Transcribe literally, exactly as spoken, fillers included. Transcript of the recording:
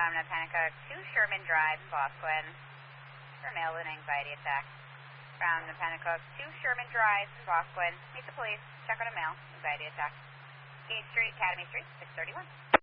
from Napanacook to Sherman Drive in Bosquen for a male with an anxiety attack. From Napanacook to Sherman Drive in Bosquen. Meet the police. Check on a male. Anxiety attack. Gate Street, Academy Street, six thirty-one.